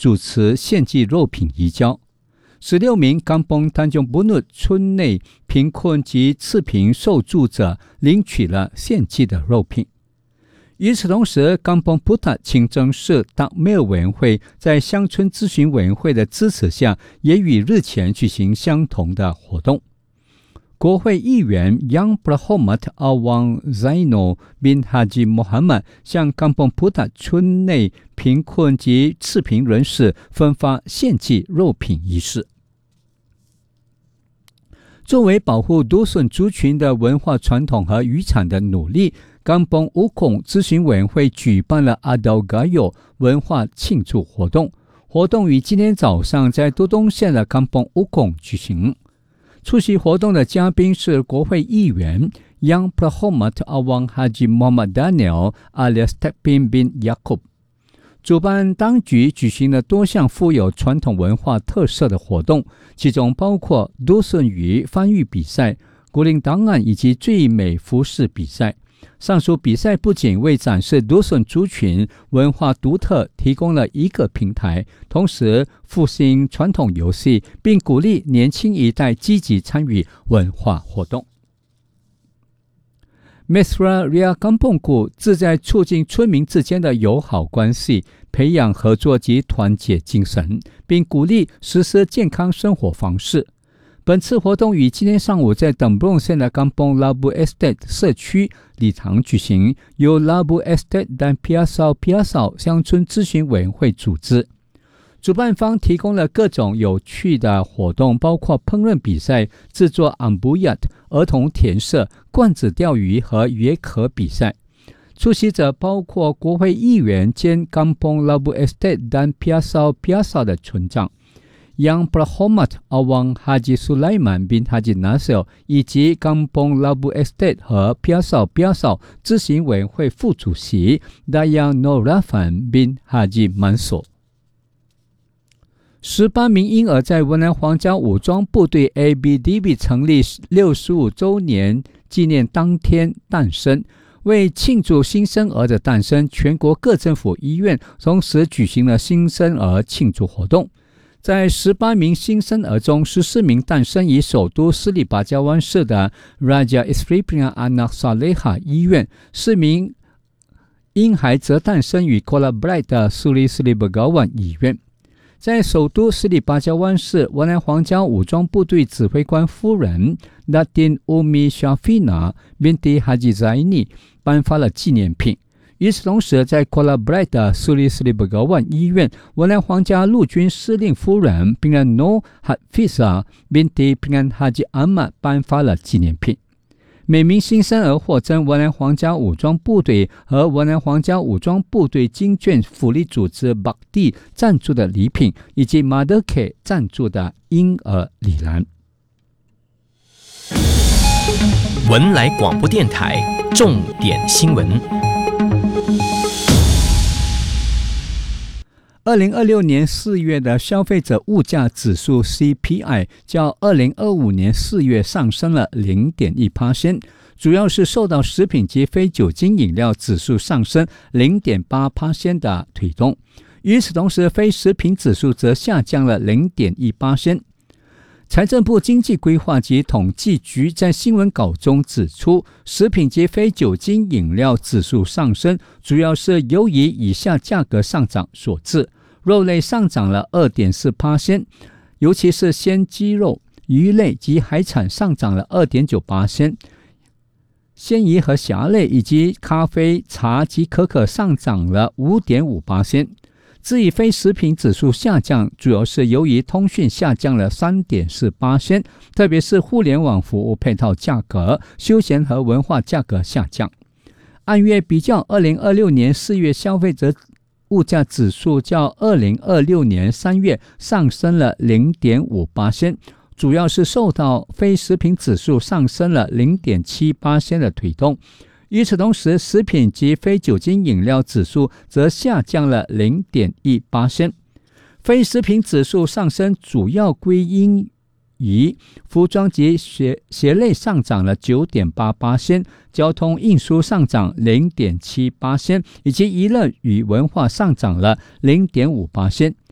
主持献祭肉品移交。16名冈崩丹中布努村内贫困及次贫受助者领取了献祭的肉品。与此同时，冈崩布塔清真寺达梅尔委员会在乡村咨询委员会的支持下，也与日前举行相同的活动。国会议员 Yang Muhammad Awan Zainal bin Haji Muhammad 向冈崩布塔村内贫困及次贫人士分发献祭肉品仪式。作为保护多顺族群的文化传统和遗产的努力，冈崩乌孔咨询委员会举办了阿道嘎友文化庆祝活动，活动于今天早上在都东县的冈崩乌孔举行。出席活动的嘉宾是国会议员 Yang Muhammad Awan Haji Muhammad Daniel alias Tepin bin Yaakob。主办当局举行了多项富有传统文化特色的活动，其中包括多顺语翻译比赛、国林档案以及最美服饰比赛。上述比赛不仅为展示多顺族群文化独特提供了一个平台，同时复兴传统游戏，并鼓励年轻一代积极参与文化活动。Mesra Ria Kampongku 旨在促进村民之间的友好关系，培养合作及团结精神，并鼓励实施健康生活方式。本次活动于今天上午在等布隆县的冈崩 Labu Estate 社区礼堂举行，由 Labu Estate dan Piasau 乡村咨询委员会组织。主办方提供了各种有趣的活动，包括烹饪比赛、制作 ambuyat、儿童填色、罐子钓鱼和约壳比赛。出席者包括国会议员兼冈崩 Labu Estate dan Piasau 的村长Yang Muhammad Awan Haji Sulaiman bin Haji Nasir 以及冈崩 Labu Estate 和 Piasau 咨询委员会副主席 Dayang Norafan bin Haji Mansur。18名婴儿在文莱皇家武装部队 ABDB 成立65周年纪念当天诞生。为庆祝新生儿的诞生，全国各政府医院同时举行了新生儿庆祝活动。在18名新生儿中，14名诞生于首都斯里巴加湾市的 Raja Isripriya Anak Saleha 医院，4名婴孩则诞生于 Kuala Belait 的 Suri Sri Begawan 医院。在首都斯里巴加湾市，文莱皇家武装部队指挥官夫人 Datin Umi Shafina binti Haji Zaini 颁发了纪念品。与此同时，在 Kuala Belait 的 Suri Sri Begawan 医院，文莱皇家陆军司令夫人 Pingan Noh Hafizah binti Pingan Haji Ahmad 颁发了纪念品。每名新生儿获赠文莱皇家武装部队和文莱皇家武装部队经眷福利组织 Bakti 赞助的礼品，以及 Mothercare 赞助的婴儿礼篮。 文莱广播电台重点新闻。 2026年4月的消费者物价指数 CPI 较2025年4月上升了 0.1%， 主要是受到食品及非酒精饮料指数上升 0.8% 的推动。与此同时，非食品指数则下降了 0.1%。财政部经济规划及统计局在新闻稿中指出，食品及非酒精饮料指数上升，主要是由于以下价格上涨所致。肉类上涨了 2.4%， 尤其是鲜鸡肉、鱼类及海产上涨了 2.9%， 鲜鱼和虾类以及咖啡、茶及可可上涨了 5.5%。至于非食品指数下降，主要是由于通讯下降了 3.4%， 特别是互联网服务配套价格、休闲和文化价格下降。按月比较，2026年4月消费者物价指数较2026年3月上升了 0.5%， 主要是受到非食品指数上升了 0.7% 的推动。与此同时，食品及非酒精饮料指数则下降了 0.1%。 非食品指数上升主要归因于服装及鞋类上涨了 9.8%， 交通运输上涨 0.7%， 以及娱乐与文化上涨了 0.5%。